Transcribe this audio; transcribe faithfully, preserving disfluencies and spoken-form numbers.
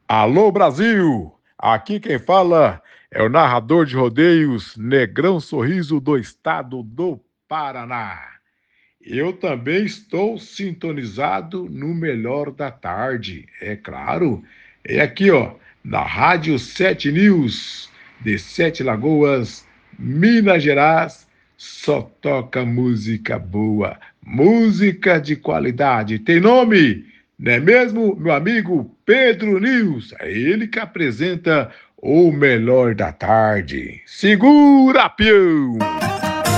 Alô, Brasil! Aqui quem fala é o narrador de rodeios Negrão Sorriso do estado do Paraná. Eu também estou sintonizado no melhor da tarde, é claro. É aqui, ó, na Rádio Sete News, de Sete Lagoas, Minas Gerais, só toca música boa, música de qualidade. Tem nome? Não é mesmo, meu amigo Pedro News? É ele que apresenta o melhor da tarde. Segura, peão!